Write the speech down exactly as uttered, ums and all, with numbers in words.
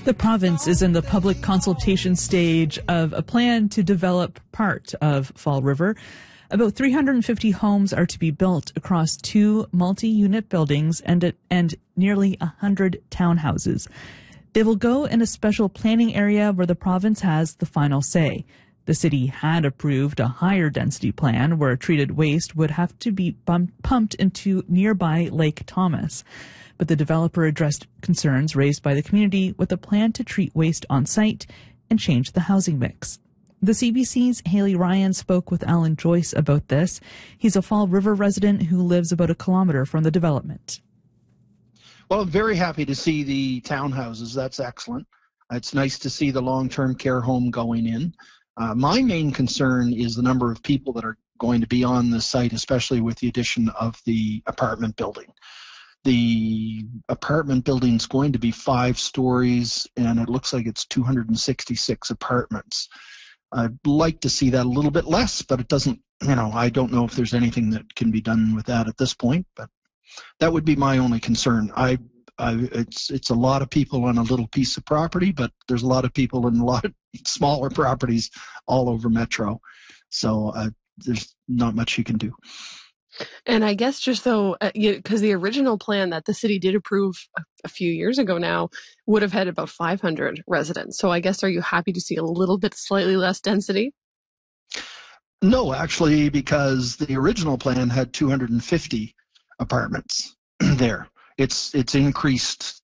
The province is in the public consultation stage of a plan to develop part of Fall River. About three hundred fifty homes are to be built across two multi-unit buildings and, and nearly one hundred townhouses. They will go in a special planning area where the province has the final say. The city had approved a higher density plan where treated waste would have to be bump- pumped into nearby Lake Thomas. But the developer addressed concerns raised by the community with a plan to treat waste on site and change the housing mix. The C B C's Haley Ryan spoke with Alan Joyce about this. He's a Fall River resident who lives about a kilometre from the development. Well, I'm very happy to see the townhouses. That's excellent. It's nice to see the long-term care home going in. Uh, my main concern is the number of people that are going to be on the site, especially with the addition of the apartment building. The apartment building is going to be five stories, and it looks like it's two hundred sixty-six apartments. I'd like to see that a little bit less, but it doesn't, you know, I don't know if there's anything that can be done with that at this point, but that would be my only concern. I, I it's it's a lot of people on a little piece of property, but there's a lot of people in a lot of smaller properties all over Metro, so uh, there's not much you can do. And I guess just though, uh, because the original plan that the city did approve a, a few years ago now would have had about five hundred residents. So I guess, are you happy to see a little bit slightly less density? No, actually, because the original plan had two hundred fifty apartments there. It's it's increased